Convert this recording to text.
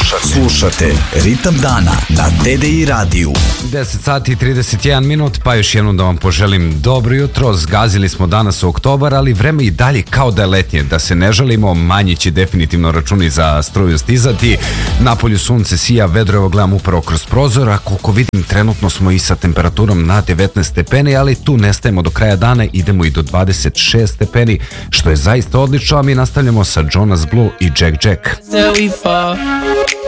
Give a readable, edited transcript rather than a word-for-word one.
Slušate Ritam dana na TDI radiju. 10 sati i 31 minut, pa još jednom da vam poželim dobro jutro. Zgazili smo danas u oktobar, ali vreme i dalje kao da je letnje. Da se ne žalimo, manji će definitivno računi za struju stizati. Napolju sunce sija, vedro, evo gledam upravo kroz prozor, a koliko vidim trenutno smo i sa temperaturom na 19 stepeni, ali tu nestajemo do kraja dana, idemo i do 26 stepeni, što je zaista odlično, a mi nastavljamo sa Jonas Blue i Jack Jack.